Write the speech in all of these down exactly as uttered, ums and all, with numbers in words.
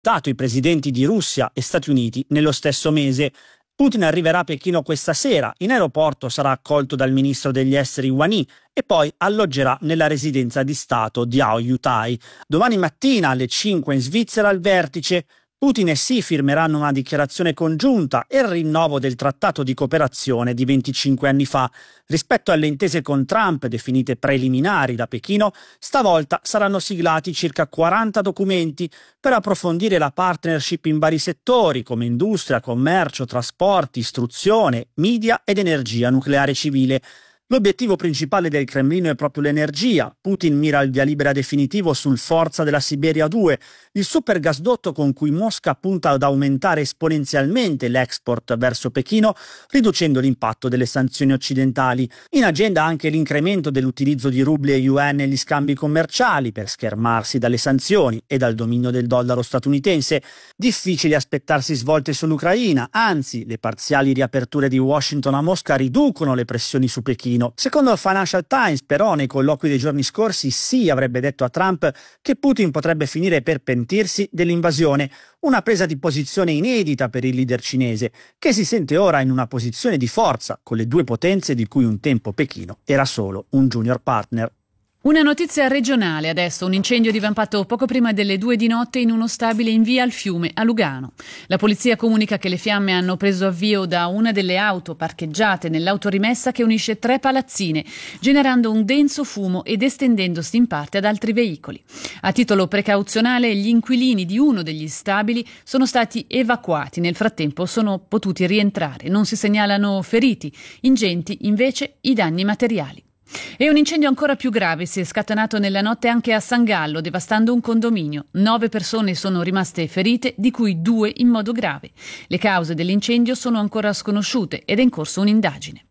dato i presidenti di Russia e Stati Uniti nello stesso mese. Putin arriverà a Pechino questa sera, in aeroporto sarà accolto dal ministro degli esteri Wang Yi e poi alloggerà nella residenza di Stato di Aoyutai. Domani mattina alle cinque in Svizzera il vertice. Putin e Xi firmeranno una dichiarazione congiunta e il rinnovo del trattato di cooperazione di venticinque anni fa. Rispetto alle intese con Trump, definite preliminari da Pechino, stavolta saranno siglati circa quaranta documenti per approfondire la partnership in vari settori come industria, commercio, trasporti, istruzione, media ed energia nucleare civile. L'obiettivo principale del Cremlino è proprio l'energia. Putin mira al via libera definitivo sul Forza della Siberia due, il supergasdotto con cui Mosca punta ad aumentare esponenzialmente l'export verso Pechino, riducendo l'impatto delle sanzioni occidentali. In agenda anche l'incremento dell'utilizzo di rubli e yuan negli scambi commerciali per schermarsi dalle sanzioni e dal dominio del dollaro statunitense. Difficile aspettarsi svolte sull'Ucraina, anzi, le parziali riaperture di Washington a Mosca riducono le pressioni su Pechino. Secondo il Financial Times, però, nei colloqui dei giorni scorsi, Xi avrebbe detto a Trump che Putin potrebbe finire per pentirsi dell'invasione, una presa di posizione inedita per il leader cinese, che si sente ora in una posizione di forza con le due potenze di cui un tempo Pechino era solo un junior partner. Una notizia regionale adesso, un incendio divampato poco prima delle due di notte in uno stabile in via al Fiume a Lugano. La polizia comunica che le fiamme hanno preso avvio da una delle auto parcheggiate nell'autorimessa che unisce tre palazzine, generando un denso fumo ed estendendosi in parte ad altri veicoli. A titolo precauzionale gli inquilini di uno degli stabili sono stati evacuati, nel frattempo sono potuti rientrare, non si segnalano feriti, ingenti invece i danni materiali. E un incendio ancora più grave si è scatenato nella notte anche a San Gallo, devastando un condominio. Nove persone sono rimaste ferite, di cui due in modo grave. Le cause dell'incendio sono ancora sconosciute ed è in corso un'indagine.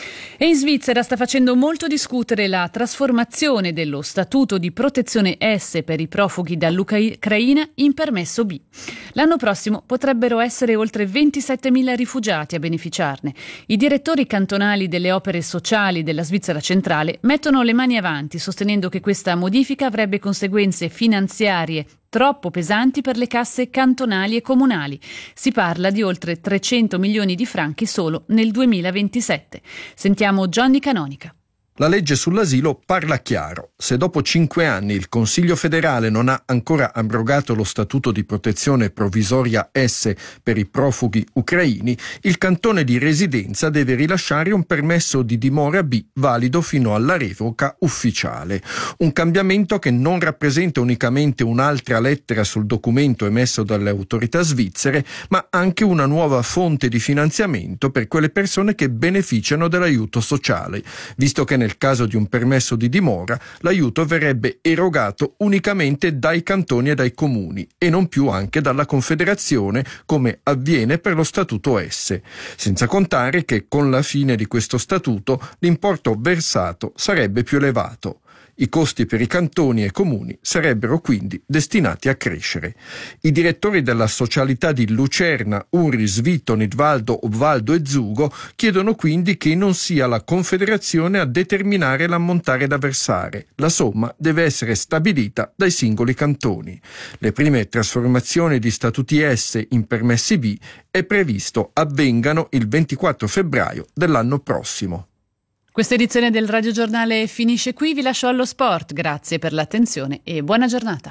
E in Svizzera sta facendo molto discutere la trasformazione dello statuto di protezione S per i profughi dall'Ucraina in permesso B. L'anno prossimo potrebbero essere oltre ventisettemila rifugiati a beneficiarne. I direttori cantonali delle opere sociali della Svizzera centrale mettono le mani avanti, sostenendo che questa modifica avrebbe conseguenze finanziarie troppo pesanti per le casse cantonali e comunali. Si parla di oltre trecento milioni di franchi solo nel duemilaventisette. Sentiamo Johnny Canonica. La legge sull'asilo parla chiaro. Se dopo cinque anni il Consiglio federale non ha ancora abrogato lo statuto di protezione provvisoria S per i profughi ucraini, il cantone di residenza deve rilasciare un permesso di dimora B valido fino alla revoca ufficiale. Un cambiamento che non rappresenta unicamente un'altra lettera sul documento emesso dalle autorità svizzere, ma anche una nuova fonte di finanziamento per quelle persone che beneficiano dell'aiuto sociale, visto che nel Nel caso di un permesso di dimora, l'aiuto verrebbe erogato unicamente dai cantoni e dai comuni e non più anche dalla Confederazione, come avviene per lo Statuto S. Senza contare che con la fine di questo statuto l'importo versato sarebbe più elevato. I costi per i cantoni e comuni sarebbero quindi destinati a crescere. I direttori della socialità di Lucerna, Uri, Svitto, Nidvaldo, Obvaldo e Zugo chiedono quindi che non sia la Confederazione a determinare l'ammontare da versare. La somma deve essere stabilita dai singoli cantoni. Le prime trasformazioni di statuti S in permessi B è previsto avvengano il ventiquattro febbraio dell'anno prossimo. Questa edizione del Radio Giornale finisce qui, vi lascio allo sport, grazie per l'attenzione e buona giornata.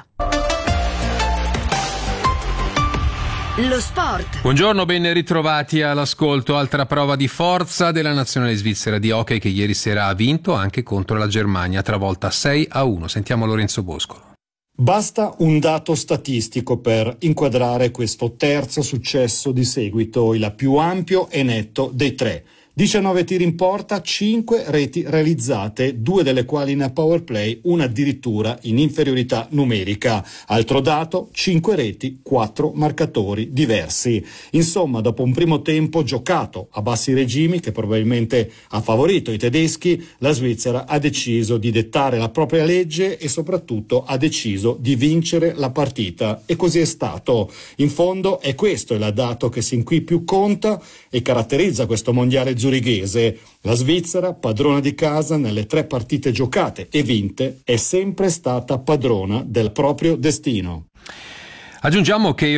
Lo sport. Buongiorno, ben ritrovati all'ascolto. Altra prova di forza della nazionale svizzera di hockey che ieri sera ha vinto anche contro la Germania, travolta sei a uno. Sentiamo Lorenzo Boscolo. Basta un dato statistico per inquadrare questo terzo successo di seguito, il più ampio e netto dei tre. diciannove tiri in porta, cinque reti realizzate, due delle quali in power play, una addirittura in inferiorità numerica. Altro dato, cinque reti, quattro marcatori diversi. Insomma, dopo un primo tempo giocato a bassi regimi, che probabilmente ha favorito i tedeschi, la Svizzera ha deciso di dettare la propria legge e soprattutto ha deciso di vincere la partita. E così è stato. In fondo è questo il dato che sin qui più conta e caratterizza questo mondiale zurighese. La Svizzera, padrona di casa nelle tre partite giocate e vinte, è sempre stata padrona del proprio destino. Aggiungiamo che i